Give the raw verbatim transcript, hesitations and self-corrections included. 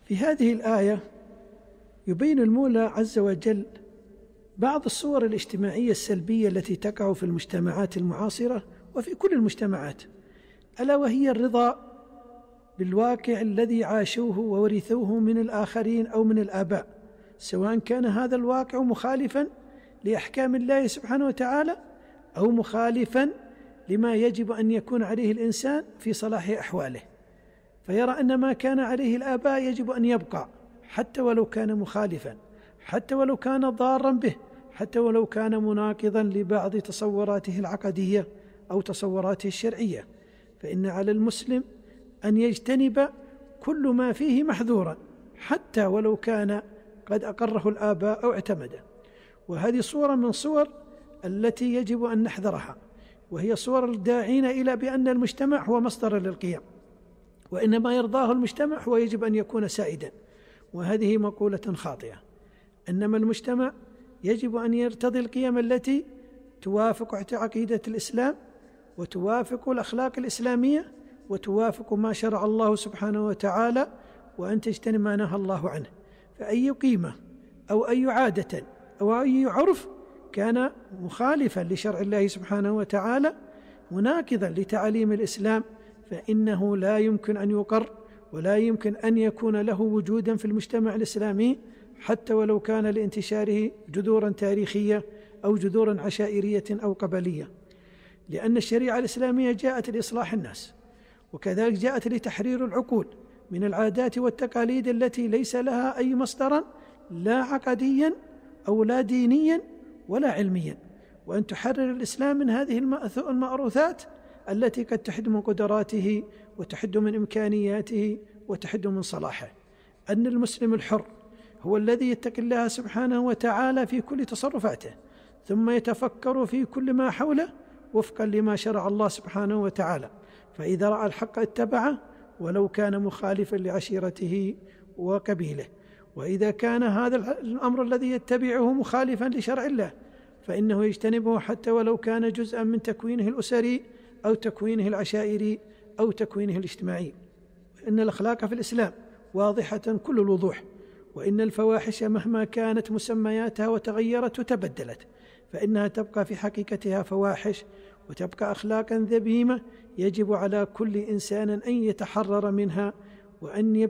في هذه الآية يبين المولى عز وجل بعض الصور الاجتماعية السلبية التي تقع في المجتمعات المعاصرة وفي كل المجتمعات، ألا وهي الرضا بالواقع الذي عاشوه وورثوه من الآخرين أو من الآباء، سواء كان هذا الواقع مخالفا لأحكام الله سبحانه وتعالى أو مخالفا لما يجب أن يكون عليه الإنسان في صلاح أحواله، فيرى أن ما كان عليه الآباء يجب أن يبقى حتى ولو كان مخالفا، حتى ولو كان ضارا به، حتى ولو كان مناقضا لبعض تصوراته العقدية أو تصوراته الشرعية، فإن على المسلم أن يجتنب كل ما فيه محذورا حتى ولو كان قد أقره الآباء أو اعتمده. وهذه صورة من صور التي يجب أن نحذرها، وهي صور الداعين إلى بأن المجتمع هو مصدر للقيم، وإنما يرضاه المجتمع هو يجب أن يكون سائدا، وهذه مقولة خاطئة. إنما المجتمع يجب أن يرتضي القيم التي توافق عقيدة الإسلام وتوافق الأخلاق الإسلامية وتوافق ما شرع الله سبحانه وتعالى، وأن تجتنب ما نهى الله عنه. فأي قيمة أو أي عادة أو أي عرف كان مخالفا لشرع الله سبحانه وتعالى مناقضا لتعاليم الإسلام فإنه لا يمكن أن يقر ولا يمكن أن يكون له وجودا في المجتمع الإسلامي، حتى ولو كان لانتشاره جذورا تاريخية أو جذورا عشائرية أو قبلية، لأن الشريعة الإسلامية جاءت لإصلاح الناس، وكذلك جاءت لتحرير العقول من العادات والتقاليد التي ليس لها أي مصدر لا عقديا أو لا دينيا ولا علميا، وأن تحرر الإسلام من هذه المأروثات التي قد تحد من قدراته وتحد من إمكانياته وتحد من صلاحه. أن المسلم الحر هو الذي يتقي الله سبحانه وتعالى في كل تصرفاته، ثم يتفكر في كل ما حوله وفقا لما شرع الله سبحانه وتعالى، فإذا رأى الحق اتبعه ولو كان مخالفا لعشيرته وقبيله، وإذا كان هذا الأمر الذي يتبعه مخالفا لشرع الله فإنه يجتنبه حتى ولو كان جزءا من تكوينه الأسري أو تكوينه العشائري أو تكوينه الاجتماعي. إن الأخلاق في الإسلام واضحة كل الوضوح، وإن الفواحش مهما كانت مسمياتها وتغيرت وتبدلت فإنها تبقى في حقيقتها فواحش، وتبقى أخلاقا ذميمة يجب على كل إنسان أن يتحرر منها وأن